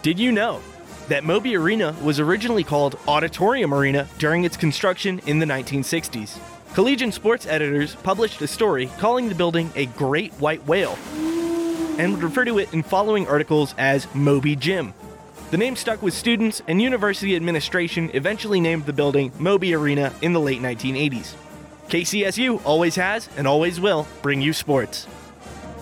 Did you know that Moby Arena was originally called Auditorium Arena during its construction in the 1960s? Collegian sports editors published a story calling the building a great white whale and would refer to it in following articles as Moby Gym. The name stuck with students, and university administration eventually named the building Moby Arena in the late 1980s. KCSU always has and always will bring you sports.